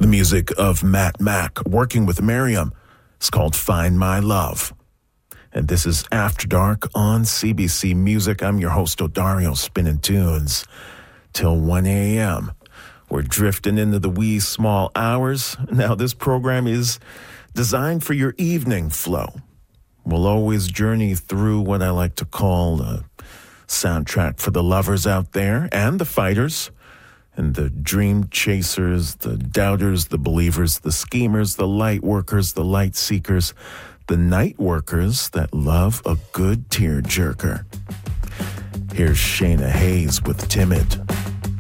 The music of Matt Mack working with Miriam. It's called Find My Love. And this is After Dark on CBC Music. I'm your host, Odario, spinning tunes till 1 a.m. We're drifting into the wee small hours. Now, this program is designed for your evening flow. We'll always journey through what I like to call a soundtrack for the lovers out there and the fighters and the dream chasers, the doubters, the believers, the schemers, the light workers, the light seekers, the night workers that love a good tear jerker. Here's Shayna Hayes with Timid.